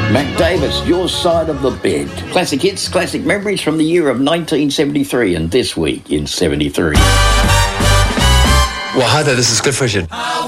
Mac Davis, Your Side of the Bed. Classic hits, classic memories from the year of 1973 and this week in 73. Well, hi there, this is Cliff Richard.